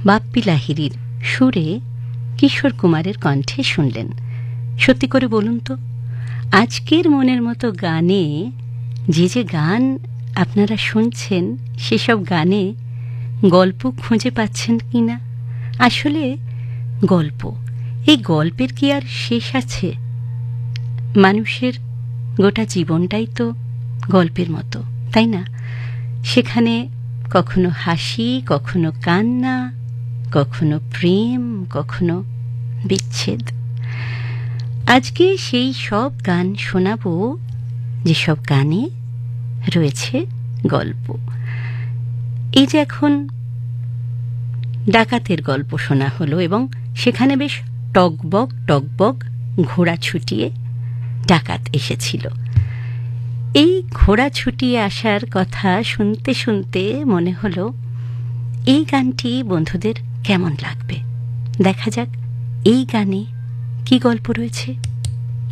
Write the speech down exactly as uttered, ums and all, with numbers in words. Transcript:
বাপ্পি লাহিড়ীর সুরে কিশোর কুমারের কণ্ঠে শুনলেন। সত্যি করে বলুন তো, আজকের মনের মতো গানে যে যে গান আপনারা শুনছেন, সেসব গানে গল্প খুঁজে পাচ্ছেন কি না? আসলে গল্প, এই গল্পের কি আর শেষ আছে? মানুষের গোটা জীবনটাই তো গল্পের মতো, তাই না? সেখানে কখনো হাসি, কখনো কান্না, কখনো প্রেম, কখনো বিচ্ছেদ। আজকে সেই সব গান শোনাবো যেসব গানে রয়েছে গল্প। এই যে এখন ডাকাতের গল্প শোনা হলো, এবং সেখানে বেশ টকবক টকবক ঘোড়া ছুটিয়ে ডাকাত এসেছিল। এই ঘোড়া ছুটিয়ে আসার কথা শুনতে শুনতে মনে হলো এই গানটি বন্ধুদের কেমন লাগবে। দেখা যাক এই গানে কি গল্প রয়েছে।